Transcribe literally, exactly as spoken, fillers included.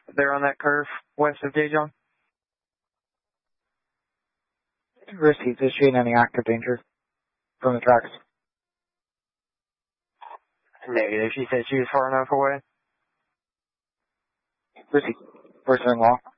They're on that curve west of Daejeon. Received. Is she in any active danger from the tracks? Negative. She said she was far enough away. Received. Pursuing law.